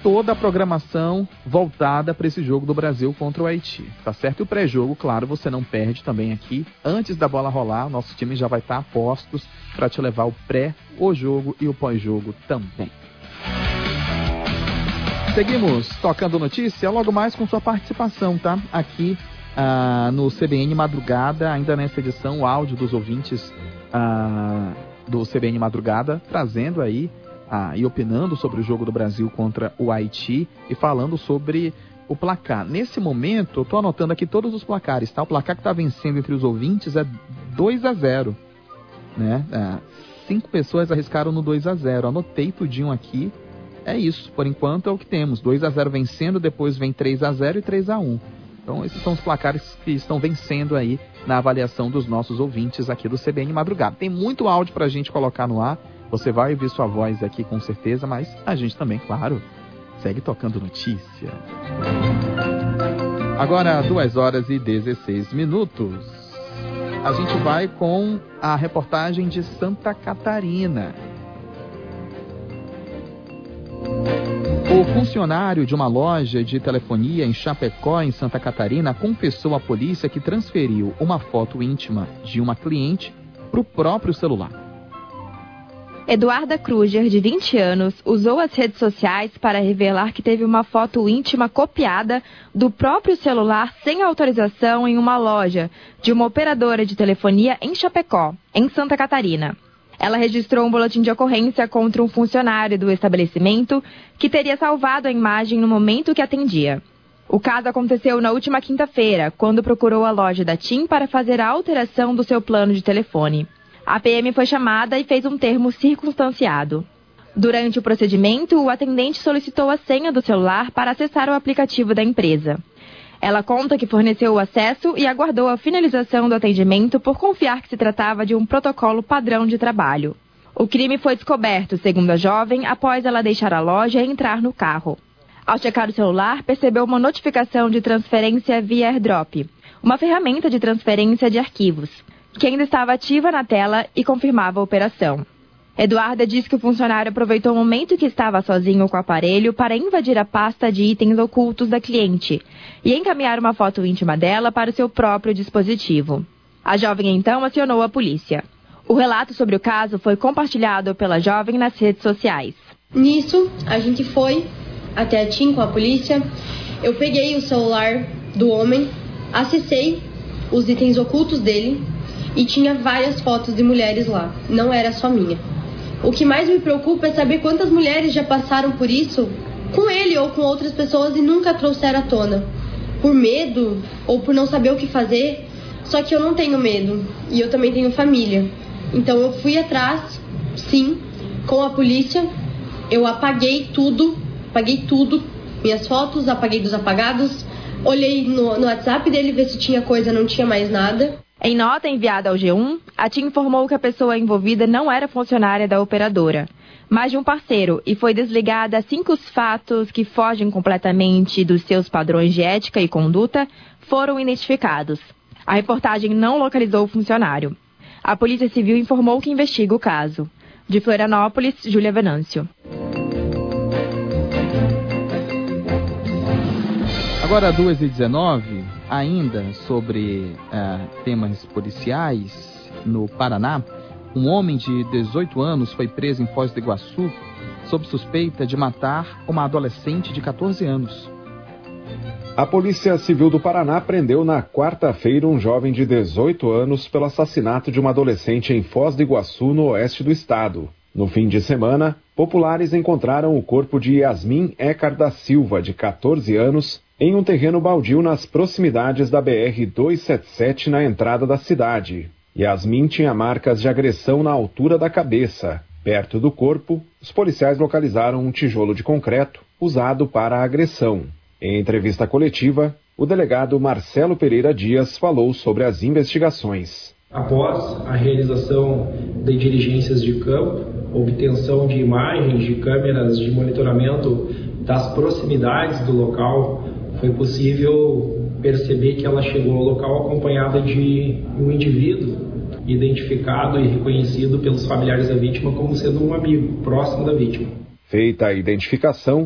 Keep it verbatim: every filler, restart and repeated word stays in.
toda a programação voltada para esse jogo do Brasil contra o Haiti, tá certo? E o pré-jogo, claro, você não perde também aqui. Antes da bola rolar, nosso time já vai estar a postos para te levar o pré, o jogo e o pós-jogo também. Seguimos tocando notícia, logo mais com sua participação, tá? Aqui ah, no C B N Madrugada, ainda nessa edição, o áudio dos ouvintes ah, do C B N Madrugada, trazendo aí Ah, e opinando sobre o jogo do Brasil contra o Haiti e falando sobre o placar. Nesse momento, eu estou anotando aqui todos os placares, tá? O placar que está vencendo entre os ouvintes é dois a zero, né? É, cinco pessoas arriscaram no dois a zero. Anotei tudinho aqui. É isso, por enquanto é o que temos. dois a zero vencendo, depois vem três a zero e três a um. Então esses são os placares que estão vencendo aí na avaliação dos nossos ouvintes aqui do C B N Madrugada. Tem muito áudio para a gente colocar no ar. Você vai ouvir sua voz aqui com certeza, mas a gente também, claro, segue tocando notícia. Agora, duas horas e dezesseis minutos. A gente vai com a reportagem de Santa Catarina. O funcionário de uma loja de telefonia em Chapecó, em Santa Catarina, confessou à polícia que transferiu uma foto íntima de uma cliente para o próprio celular. Eduarda Kruger, de vinte anos, usou as redes sociais para revelar que teve uma foto íntima copiada do próprio celular sem autorização em uma loja de uma operadora de telefonia em Chapecó, em Santa Catarina. Ela registrou um boletim de ocorrência contra um funcionário do estabelecimento que teria salvado a imagem no momento que atendia. O caso aconteceu na última quinta-feira, quando procurou a loja da TIM para fazer a alteração do seu plano de telefone. A P M foi chamada e fez um termo circunstanciado. Durante o procedimento, o atendente solicitou a senha do celular para acessar o aplicativo da empresa. Ela conta que forneceu o acesso e aguardou a finalização do atendimento por confiar que se tratava de um protocolo padrão de trabalho. O crime foi descoberto, segundo a jovem, após ela deixar a loja e entrar no carro. Ao checar o celular, percebeu uma notificação de transferência via AirDrop, uma ferramenta de transferência de arquivos, que ainda estava ativa na tela e confirmava a operação. Eduarda diz que o funcionário aproveitou o momento que estava sozinho com o aparelho para invadir a pasta de itens ocultos da cliente e encaminhar uma foto íntima dela para o seu próprio dispositivo. A jovem então acionou a polícia. O relato sobre o caso foi compartilhado pela jovem nas redes sociais. Nisso, a gente foi até a TIM com a polícia. Eu peguei o celular do homem, acessei os itens ocultos dele, e tinha várias fotos de mulheres lá, não era só minha. O que mais me preocupa é saber quantas mulheres já passaram por isso com ele ou com outras pessoas e nunca trouxeram à tona. Por medo ou por não saber o que fazer, só que eu não tenho medo e eu também tenho família. Então eu fui atrás, sim, com a polícia, eu apaguei tudo, apaguei tudo, minhas fotos, apaguei dos apagados, olhei no, no WhatsApp dele, ver se tinha coisa, não tinha mais nada. Em nota enviada ao G um, a TIM informou que a pessoa envolvida não era funcionária da operadora, mas de um parceiro, e foi desligada assim que os fatos que fogem completamente dos seus padrões de ética e conduta foram identificados. A reportagem não localizou o funcionário. A Polícia Civil informou que investiga o caso. De Florianópolis, Júlia Venâncio. Agora, duas e dezenove, ainda sobre uh, temas policiais, no Paraná, um homem de dezoito anos foi preso em Foz do Iguaçu sob suspeita de matar uma adolescente de catorze anos. A Polícia Civil do Paraná prendeu na quarta-feira um jovem de dezoito anos pelo assassinato de uma adolescente em Foz do Iguaçu, no oeste do estado. No fim de semana, populares encontraram o corpo de Yasmin Ecar da Silva, de catorze anos, em um terreno baldio nas proximidades da B R duzentos e setenta e sete na entrada da cidade. Yasmin tinha marcas de agressão na altura da cabeça. Perto do corpo, os policiais localizaram um tijolo de concreto usado para a agressão. Em entrevista coletiva, o delegado Marcelo Pereira Dias falou sobre as investigações. Após a realização de diligências de campo, obtenção de imagens de câmeras de monitoramento das proximidades do local, foi possível perceber que ela chegou ao local acompanhada de um indivíduo identificado e reconhecido pelos familiares da vítima como sendo um amigo próximo da vítima. Feita a identificação,